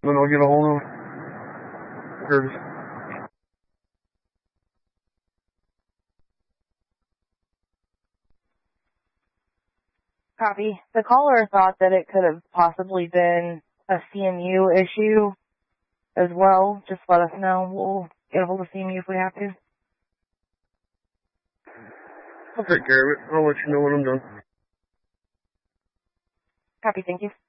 Then I'll get a hold of Curtis. Copy. The caller thought that it could have possibly been a CMU issue as well. Just let us know. We'll get a hold of CMU if we have to. I'll take care of it. I'll let you know when I'm done. Copy, thank you.